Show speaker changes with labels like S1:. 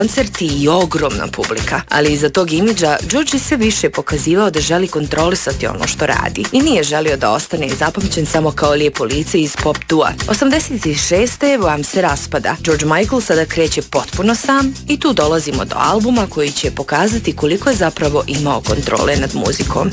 S1: koncerti i ogromna publika. Ali iza tog imidža George je sve više pokazivao da želi kontrolisati ono što radi i nije želio da ostane zapamćen samo kao lijepo lice iz pop dua. 86. Wham se raspada. George Michael sada kreće potpuno sam i tu dolazimo do albuma koji će pokazati koliko je zapravo imao kontrole nad muzikom.